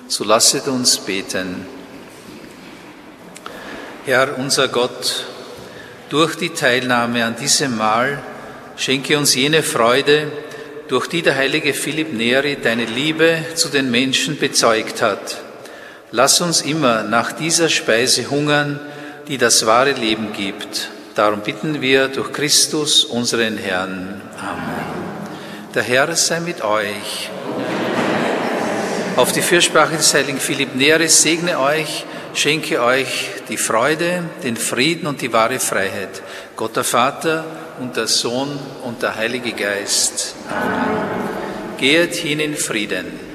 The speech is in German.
So lasset uns beten. Herr, unser Gott, durch die Teilnahme an diesem Mahl schenke uns jene Freude, durch die der heilige Philipp Neri deine Liebe zu den Menschen bezeugt hat. Lass uns immer nach dieser Speise hungern, die das wahre Leben gibt. Darum bitten wir durch Christus, unseren Herrn. Amen. Der Herr sei mit euch. Auf die Fürsprache des heiligen Philipp Neri segne euch, schenke euch die Freude, den Frieden und die wahre Freiheit. Gott der Vater und der Sohn und der Heilige Geist. Amen. Geht hin in Frieden.